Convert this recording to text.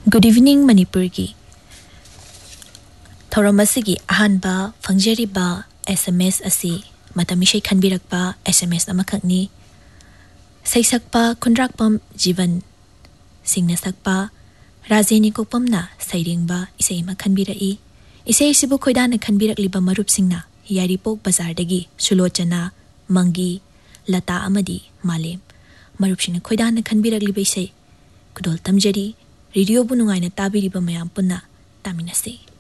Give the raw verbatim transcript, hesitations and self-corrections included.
Good evening Manipur ki Thoramasigi ahanba fangjeriba S M S asi matamishay khanbirakpa S M S namakakni saisakpa kundrakpam jivan singnasakpa Rajeni Kopamna sairingba isay makhanbirai isay sibu khoidana khanbirakliba marupsingna Yaripok Bazardagi Sulochana Mangi Lata Amadi Malem marupsingna khoidana khanbirakliba isay kudol tamjari Radio bunungai na tabiri ba mayam punna taminasi.